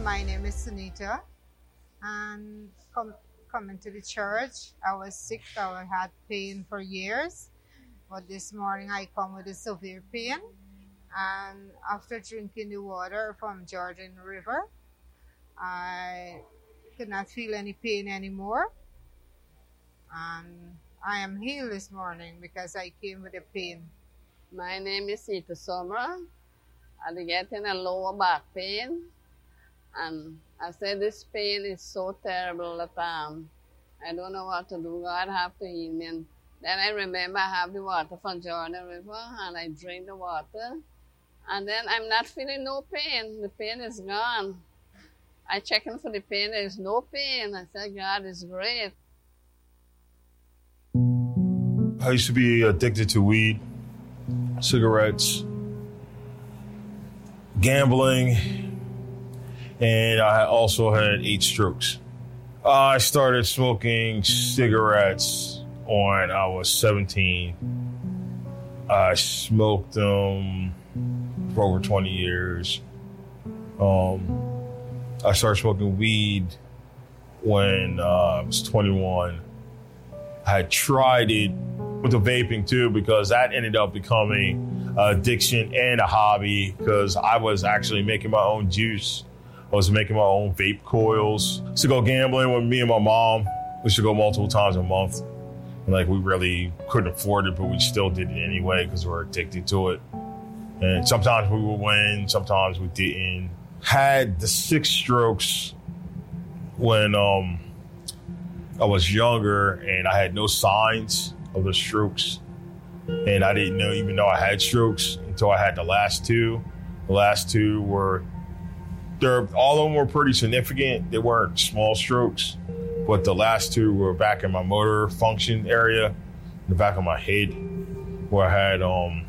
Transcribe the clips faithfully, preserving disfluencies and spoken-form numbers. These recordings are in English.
My name is Sunita, and com- coming to the church, I was sick. I had pain for years, but this morning I come with a severe pain, and after drinking the water from Jordan River, I could not feel any pain anymore, and I am healed this morning because I came with a pain. My name is Sita Somra. I'm getting a lower back pain. And I said this pain is so terrible that um, I don't know what to do. God have to heal me. And then I remember I have the water from Jordan River and I drink the water. And then I'm not feeling no pain. The pain is gone. I checking for the pain. There is no pain. I said, God is great. I used to be addicted to weed, cigarettes, gambling, and I also had eight strokes. Uh, I started smoking cigarettes when I was seventeen. I smoked them for over twenty years. Um, I started smoking weed when uh, I was twenty-one. I had tried it with the vaping too because that ended up becoming an addiction and a hobby because I was actually making my own juice. I was making my own vape coils. I used to go gambling with me and my mom. We used to go multiple times a month. And like we really couldn't afford it, but we still did it anyway because we were addicted to it. And sometimes we would win, sometimes we didn't. Had the six strokes when um, I was younger and I had no signs of the strokes. And I didn't know even know I had strokes until I had the last two. The last two were They're, all of them were pretty significant. They weren't small strokes, but the last two were back in my motor function area, in the back of my head, where I had, um,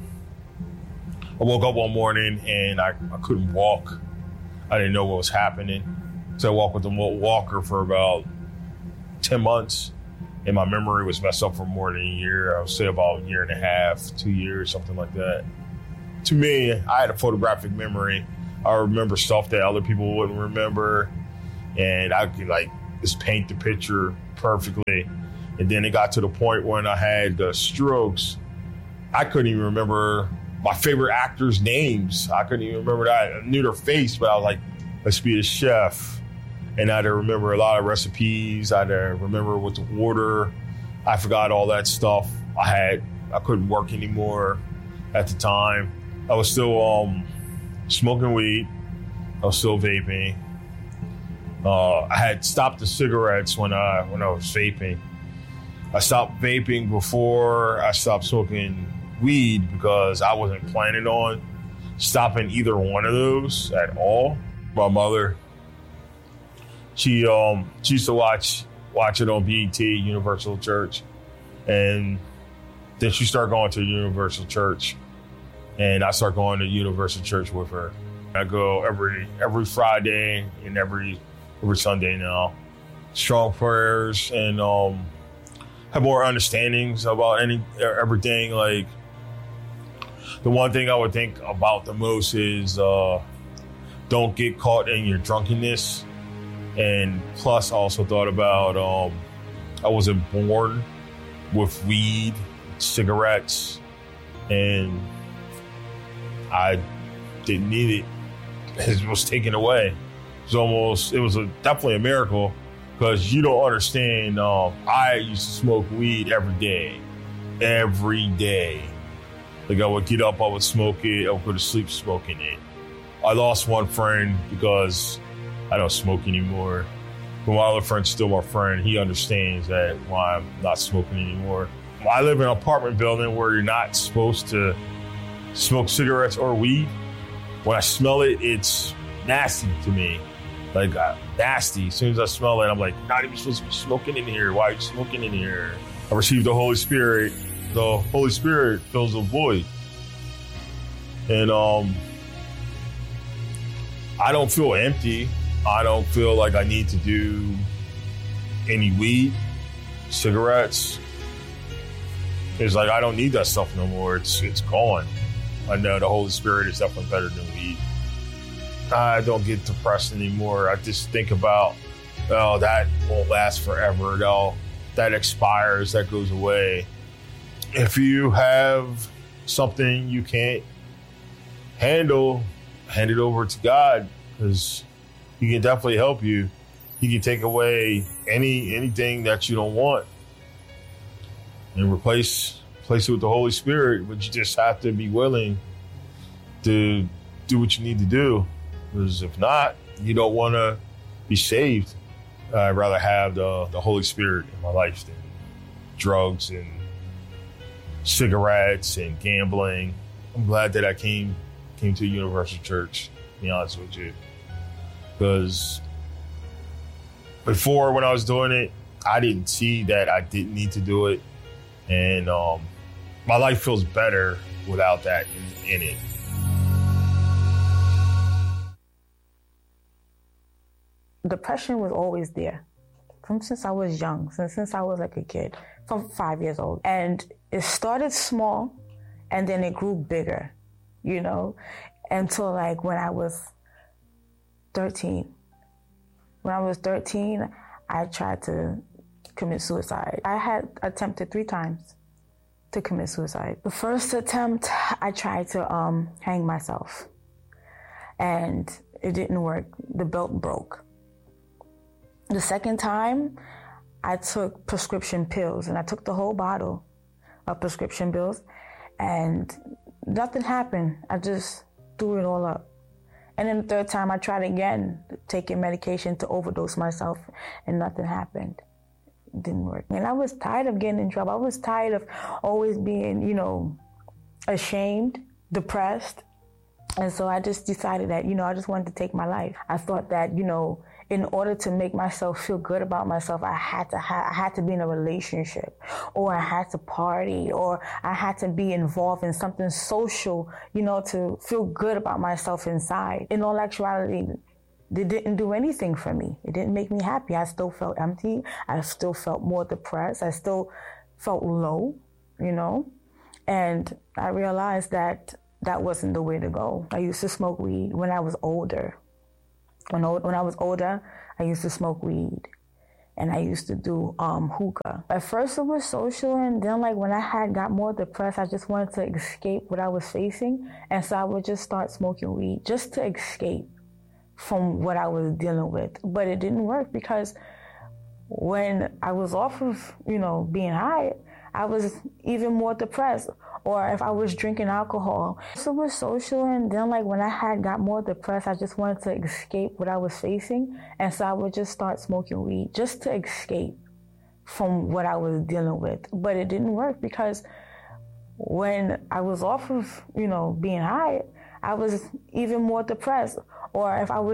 I woke up one morning and I, I couldn't walk. I didn't know what was happening. So I walked with the walker for about ten months, and my memory was messed up for more than a year. I would say about a year and a half, two years, something like that. To me, I had a photographic memory. I remember stuff that other people wouldn't remember, and I could like just paint the picture perfectly. And then it got to the point when I had the strokes, I couldn't even remember my favorite actors' names. I couldn't even remember that. I knew their face, but I was like, let's be a chef. And I had to remember a lot of recipes. I had to remember what to order. I forgot all that stuff. I had, I couldn't work anymore at the time. I was still, um, smoking weed. I was still vaping. Uh, I had stopped the cigarettes when I when I was vaping. I stopped vaping before I stopped smoking weed because I wasn't planning on stopping either one of those at all. My mother, she um she used to watch watch it on B E T, Universal Church, and then she started going to Universal Church. And I start going to Universal Church with her. I go every every Friday and every every Sunday now. Strong prayers and um, have more understandings about any everything. Like the one thing I would think about the most is uh, don't get caught in your drunkenness. And plus, I also thought about um, I wasn't born with weed, cigarettes, and I didn't need it. It was taken away. It was almost, it was a, definitely a miracle because you don't understand. Um, I used to smoke weed every day, every day. Like I would get up, I would smoke it, I would go to sleep smoking it. I lost one friend because I don't smoke anymore. But my other friend's still my friend. He understands that why I'm not smoking anymore. I live in an apartment building where you're not supposed to smoke cigarettes or weed. When I smell it, it's nasty to me. Like, uh, nasty. As soon as I smell it, I'm like, not even supposed to be smoking in here. Why are you smoking in here? I received the Holy Spirit. The Holy Spirit fills the void. And um, I don't feel empty. I don't feel like I need to do any weed, cigarettes. It's like, I don't need that stuff no more. It's it's gone. I know the Holy Spirit is definitely better than weed. I don't get depressed anymore. I just think about, oh, that won't last forever. No, that expires, that goes away. If you have something you can't handle, hand it over to God, because He can definitely help you. He can take away any anything that you don't want and replace replace it with the Holy Spirit. But you just have to be willing to do what you need to do. Because if not, you don't want to be saved. I'd rather have the, the Holy Spirit in my life than drugs and cigarettes and gambling. I'm glad that I came came to Universal Church, to be honest with you. Because before, when I was doing it, I didn't see that I didn't need to do it. And um, my life feels better without that in, in it. Depression was always there from since I was young, since, since I was like a kid, from five years old. And it started small and then it grew bigger, you know, until like when I was thirteen. When I was thirteen, I tried to commit suicide. I had attempted three times to commit suicide. The first attempt, I tried to um, hang myself and it didn't work. The belt broke. The second time, I took prescription pills and I took the whole bottle of prescription pills and nothing happened. I just threw it all up. And then the third time I tried again, taking medication to overdose myself and nothing happened. It didn't work. And I was tired of getting in trouble. I was tired of always being, you know, ashamed, depressed. And so I just decided that, you know, I just wanted to take my life. I thought that, you know, in order to make myself feel good about myself, I had to ha- I had to be in a relationship, or I had to party, or I had to be involved in something social, you know, to feel good about myself inside. In all actuality, it didn't do anything for me. It didn't make me happy. I still felt empty. I still felt more depressed. I still felt low, you know, and I realized that that wasn't the way to go. I used to smoke weed when I was older. When, when I was older, I used to smoke weed and I used to do um, hookah. At first it was social, and then like when I had got more depressed, I just wanted to escape what I was facing. And so I would just start smoking weed just to escape from what I was dealing with. But it didn't work because when I was off of, you know, being high, I was even more depressed. Or if I was drinking alcohol. So it was social, and then like when I had got more depressed, I just wanted to escape what I was facing. And so I would just start smoking weed just to escape from what I was dealing with. But it didn't work because when I was off of, you know, being high, I was even more depressed. Or if I was